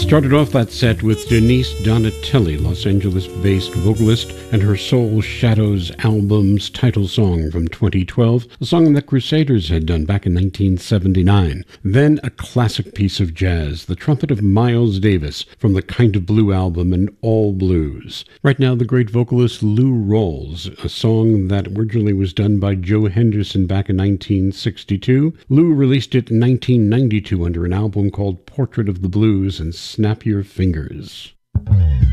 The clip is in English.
Started off that set with Denise Donatelli, Los Angeles-based vocalist, and her Soul Shadows album's title song from 2012, a song that Crusaders had done back in 1979. Then a classic piece of jazz, the trumpet of Miles Davis from the Kind of Blue album and All Blues. Right now, the great vocalist Lou Rawls, a song that originally was done by Joe Henderson back in 1962. Lou released it in 1992 under an album called Portrait of the Blues and Snap Your Fingers.